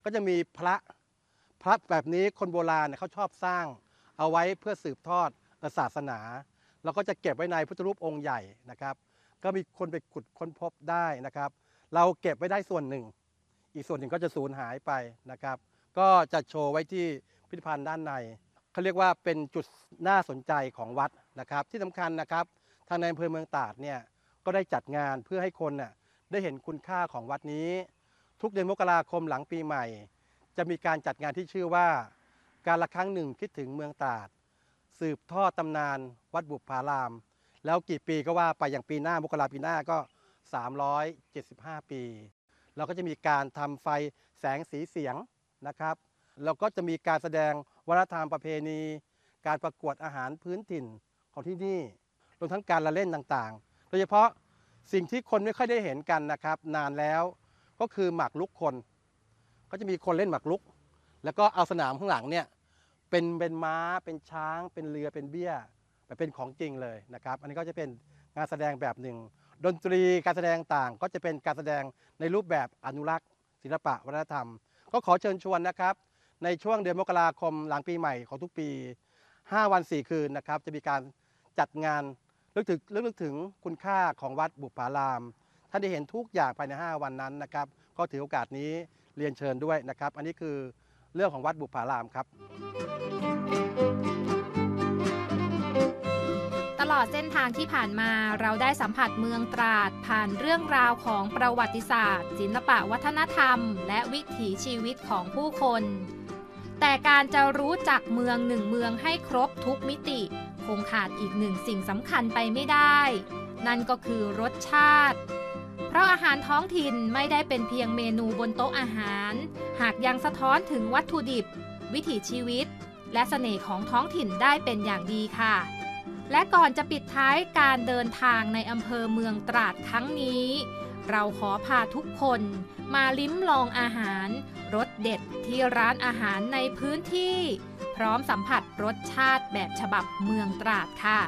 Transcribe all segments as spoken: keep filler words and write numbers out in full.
ก็จะมีพระพระแบบนี้คนโบราณเนี่ยเขาชอบสร้างเอาไว้เพื่อสืบทอดศาสนาเราก็จะเก็บไว้ในพุทธรูปองค์ใหญ่นะครับก็มีคนไปขุดค้นพบได้นะครับเราเก็บไว้ได้ส่วนหนึ่งอีกส่วนหนึ่งก็จะสูญหายไปนะครับก็จะโชว์ไว้ที่พิพิธภัณฑ์ด้านในเขาเรียกว่าเป็นจุดน่าสนใจของวัดนะครับที่สำคัญนะครับทางในอำเภอเมืองตราดเนี่ยก็ได้จัดงานเพื่อให้คนน่ะได้เห็นคุณค่าของวัดนี้ทุกเดือนมกราคมหลังปีใหม่จะมีการจัดงานที่ชื่อว่าการละครั้งหนึ่งคิดถึงเมืองตราดสืบทอดตำนานวัดบุพารามแล้วกี่ปีก็ว่าไปอย่างปีหน้ามกราปีหน้าก็สามร้อยเจ็ดสิบห้าปีเราก็จะมีการทำไฟแสงสีเสียงนะครับแล้วก็จะมีการแสดงวัฒนธรรมประเพณีการประกวดอาหารพื้นถิ่นของที่นี่รวมทั้งการละเล่นต่างๆโดยเฉพาะสิ่งที่คนไม่ค่อยได้เห็นกันนะครับนานแล้วก็คือหมากรุกคนก็จะมีคนเล่นหมากรุกแล้วก็เอาสนามข้างหลังเนี่ยเป็นเป็นม้าเป็นช้างเป็นเรือเป็นเบี้ยแบบเป็นของจริงเลยนะครับอันนี้ก็จะเป็นงานแสดงแบบหนึ่งดนตรีการแสดงต่างก็จะเป็นการแสดงในรูปแบบอนุรักษ์ศิลปะวัฒนธรรมก็ขอเชิญชวนนะครับในช่วงเดือนมกราคมหลังปีใหม่ของทุกปีห้าวันสี่คืนนะครับจะมีการจัดงานลึกถึงลึกถึงคุณค่าของวัดบุพารามท่านได้เห็นทุกอย่างภายในห้าวันนั้นนะครับก็ถือโอกาสนี้เรียนเชิญด้วยนะครับอันนี้คือเรื่องของวัดบุพารามครับตลอดเส้นทางที่ผ่านมาเราได้สัมผัสเมืองตราดผ่านเรื่องราวของประวัติศาสตร์ศิลปะวัฒนธรรมและวิถีชีวิตของผู้คนแต่การจะรู้จักเมืองหนึ่งเมืองให้ครบทุกมิติคงขาดอีกหนึ่งสิ่งสำคัญไปไม่ได้นั่นก็คือรสชาติเพราะอาหารท้องถิ่นไม่ได้เป็นเพียงเมนูบนโต๊ะอาหารหากยังสะท้อนถึงวัตถุดิบวิถีชีวิตและเสน่ห์ของท้องถิ่นได้เป็นอย่างดีค่ะและก่อนจะปิดท้ายการเดินทางในอำเภอเมืองตราดครั้งนี้เราขอพาทุกคนมาลิ้มลองอาหารรสเด็ดที่ร้านอาหารในพื้นที่พร้อมสัมผัสรสชาติแบบฉบับเมืองตราดค่ะ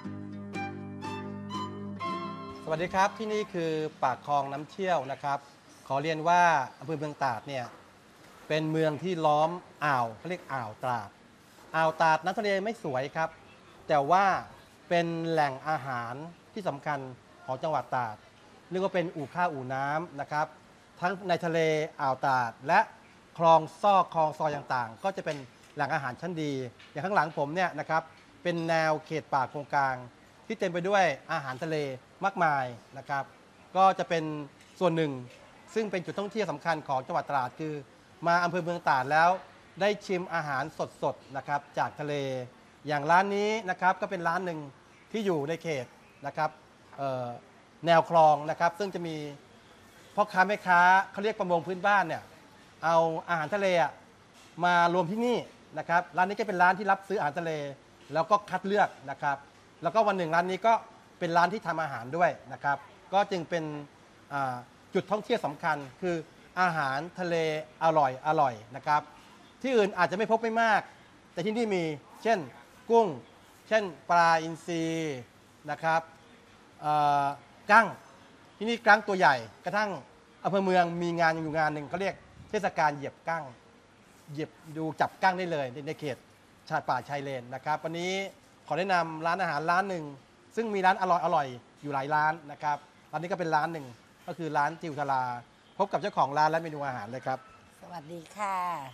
สวัสดีครับที่นี่คือปากคลองน้ำเชี่ยวนะครับขอเรียนว่าอำเภอเมืองตราดเนี่ยเป็นเมืองที่ล้อมอ่าวเขาเรียกอ่าวตราดอ่าวตราดน้ำทะเลไม่สวยครับแต่ว่าเป็นแหล่งอาหารที่สำคัญของจังหวัดตราดเรียกว่าเป็นอู่ข้าวอู่น้ำนะครับทั้งในทะเลอ่าวตราดและคลองซอกคลองซอยต่างๆก็จะเป็นแหล่งอาหารชั้นดีอย่างข้างหลังผมเนี่ยนะครับเป็นแนวเขตป่าโกงกลางที่เต็มไปด้วยอาหารทะเลมากมายนะครับก็จะเป็นส่วนหนึ่งซึ่งเป็นจุดท่องเที่ยวสำคัญของจังหวัดตราดคือมาอำเภอเมืองตราดแล้วได้ชิมอาหารสดๆนะครับจากทะเลอย่างร้านนี้นะครับก็เป็นร้านหนึ่งที่อยู่ในเขตนะครับแนวคลองนะครับซึ่งจะมีพ่อค้าแม่ค้าเขาเรียกประมงพื้นบ้านเนี่ยเอาอาหารทะเลมารวมที่นี่นะครับร้านนี้ก็เป็นร้านที่รับซื้ออาหารทะเลแล้วก็คัดเลือกนะครับแล้วก็วันหนึ่งร้านนี้ก็เป็นร้านที่ทำอาหารด้วยนะครับก็จึงเป็นจุดท่องเที่ยวสำคัญคืออาหารทะเลอร่อยอร่อยนะครับที่อื่นอาจจะไม่พบไม่มากแต่ที่นี่มีเช่นกุ้งเช่นปลาอินทรีนะครับกั้งที่นี่กั้งตัวใหญ่กระทั่งอำเภอเมืองมีงานอยู่งานหนึ่งเขาเรียกเทศกาลเหยียบกั้งเหยียบดูจับกั้งได้เลยในเขตชายป่าชายเลนนะครับวันนี้ขอแนะนำร้านอาหารร้านหนึ่งซึ่งมีร้านอร่อยอร่อยอยู่หลายร้านนะครับร้านนี้ก็เป็นร้านหนึ่งก็คือร้านจิวทลาพบกับเจ้าของร้านและเมนูอาหารเลยครับสวัสดีค่ะ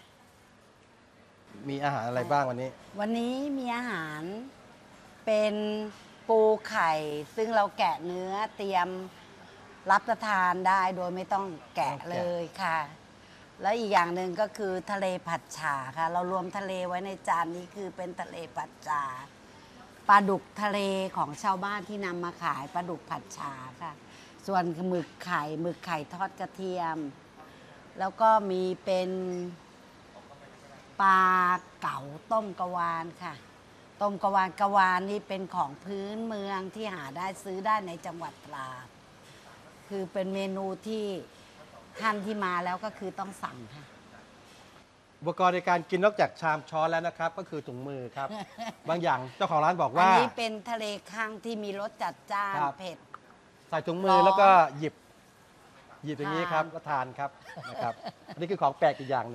มีอาหารอะไรบ้างวันนี้วันนี้มีอาหารเป็นปูไข่ซึ่งเราแกะเนื้อเตรียมรับประทานได้โดยไม่ต้องแกะเลยค่ะแล้วอีกอย่างหนึ่งก็คือทะเลผัดฉ่าค่ะเรารวมทะเลไว้ในจานนี้คือเป็นทะเลผัดฉ่าปลาดุกทะเลของชาวบ้านที่นำมาขายปลาดุกผัดฉ่าค่ะส่วนหมึกไข่หมึกไข่ทอดกระเทียมแล้วก็มีเป็นปลาเก๋าต้มกะวานค่ะต้มกะวานกะวานนี่เป็นของพื้นเมืองที่หาได้ซื้อได้ในจังหวัดตราดคือเป็นเมนูที่ท่านที่มาแล้วก็คือต้องสั่งค่ะอุปกรณ์ในการกินนอกจากชามช้อนแล้วนะครับก็คือถุงมือครับ บางอย่างเจ้าของร้านบอกว่าอันนี้เป็นทะเลข้างที่มีรสจัดจ้านเผ็ดใส่ถุงมือแล้วก็หยิบหยิบอย่างนี้ครับทานแล้วทานครับนะครับอันนี้คือของแปลกอีกอย่างหนึ่ง